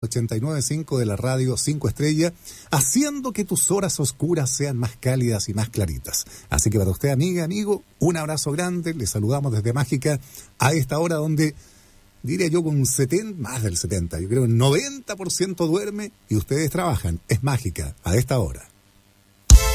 89.5 de la radio 5 Estrella, haciendo que tus horas oscuras sean más cálidas y más claritas. Así que para usted, amiga, amigo, un abrazo grande. Les saludamos desde Mágica a esta hora donde, diría yo, con 70, más del 70, yo creo el 90% duerme y ustedes trabajan. Es Mágica a esta hora.